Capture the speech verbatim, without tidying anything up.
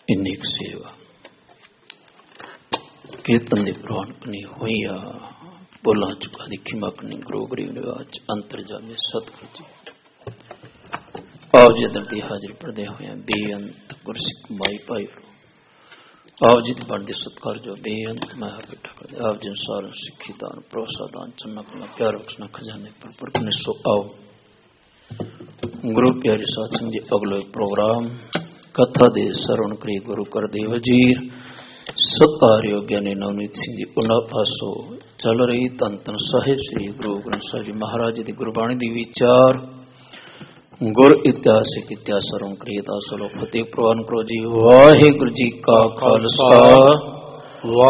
ਇੰਨੀ ਕੁ ਸੇਵਾ ਕੀਰਤਨ ਦੇ ਪ੍ਰਵਾਨ ਕਨੀ ਹੋਈ ਆ ਬੋਲਾਂ ਚੁਕਾ ਦੀ ਖਿਮਾ ਕਨੀ ਗੁਰੂ ਗਰੀਬ ਨਿਵਾਜ ਅੰਤਰ ਜਾਮੇ ਸਤਿਗੁਰੂ ਜੀ ਆਪ ਜੀ ਦਰਦੀ ਹਾਜ਼ਰ ਪੜਦੇ ਹੋਏ ਬੇਅੰਤ ਗੁਰਸਿੱਖ ਮਾਈ ਭਾਈ ਆਪ ਜੀ ਦੀ ਬਣਦੇ ਸਤਿਕਾਰ ਜੋ ਬੇਅੰਤ ਮੈਂ ਬੈਠਾ ਕਰਦੇ ਆਪ ਜੀ ਅਨੁਸਾਰ ਸਿੱਖੀ ਦਾਨ ਭਰੋਸਾ ਦਾਨ ਚੰਨਾ ਪਨਾ ਪਿਆਰ ਬਖਸ਼ਣਾ ਖਜ਼ਾਨੇ ਪਰ ਪਰ ਨੇ ਸੋ ਆਓ ਗੁਰੂ ਪਿਆਰੇ ਸਾਧ ਸੰਗਤ ਜੀ ਅਗਲੇ ਪ੍ਰੋਗਰਾਮ ਕਥਾ ਦੇ ਸਰਵਣ ਕਰੀ ਗੁਰੂ ਕਰ ਦੇ ਵਜੀਰ ਸਤਿਕਾਰਯੋਗ ਗਿਆਨੀ ਨਵਨੀਤ ਸਿੰਘ ਜੀ ਉਹਨਾਂ ਪਾਸੋਂ ਚੱਲ ਰਹੀ ਧੰਨ ਧੰਨ ਸਾਹਿਬ ਸ੍ਰੀ ਗੁਰੂ ਗ੍ਰੰਥ ਸਾਹਿਬ ਜੀ ਮਹਾਰਾਜ ਜੀ ਦੀ ਗੁਰਬਾਣੀ ਦੀ ਵਿਚਾਰ ਗੁਰ ਇਤਿਹਾਸਿਕ ਇਤਿਹਾਸ ਸਰਵਣ ਕਰੀ ਦਾ ਸਲੋ ਫਤਿਹ ਪ੍ਰਵਾਨ ਕਰੋ ਜੀ। ਵਾਹਿਗੁਰੂ ਜੀ ਕਾ ਖਾਲਸਾ।